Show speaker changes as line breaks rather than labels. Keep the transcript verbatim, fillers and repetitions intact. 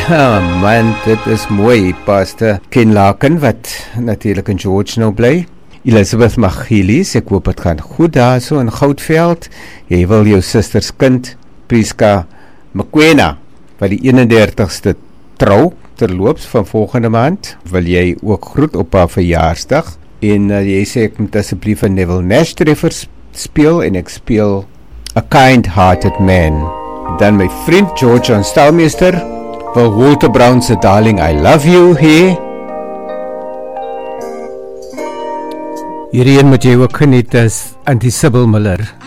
Ja man, dit is mooi. Pastor Ken Laken wat natuurlik in George nou bly. Elizabeth Magilies, ek hoop het gaan goed daar so in Goudveld. Jy wil jou susters kind, Priska Mkwena, wat die eenendertigste trou, terloops van volgende maand, wil jy ook groet op haar verjaarsdag. En uh, jy sê ek moet asseblief een Neville Nash treffer speel, en ek speel A Kind-Hearted Man. Dan my vriend George John Stalmeester, wil Walter Brown se Darling I Love You hier. Hierdie een moet jy ook geniet as Auntie Sybil Miller.